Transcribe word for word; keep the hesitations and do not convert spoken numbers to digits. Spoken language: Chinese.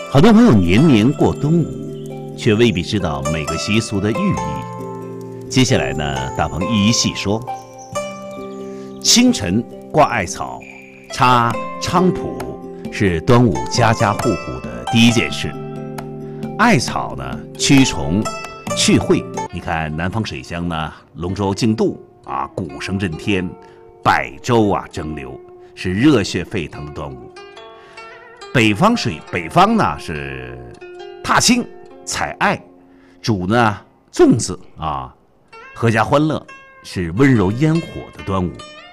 好多朋友年年过端午，却未必知道每个习俗的寓意。接下来呢，大鹏一一细说。清晨挂艾草、插菖蒲是端午家家户户的第一件事。艾草呢，驱虫、去秽。你看南方水乡呢，龙舟竞渡啊，鼓声震天，百舟啊争流，是热血沸腾的端午。北方水北方呢是踏青、采艾，煮呢粽子啊，阖家欢乐，是温柔烟火的端午。